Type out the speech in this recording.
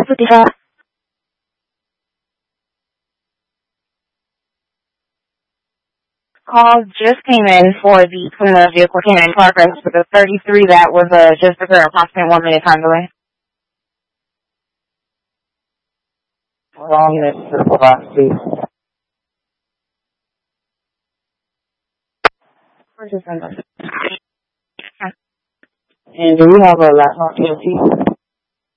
Call just came in for the criminal vehicle came in progress for the 33 that was just occurred approximately 1 minute time delay. Wrongness to the velocity. And do we have a laptop EMT?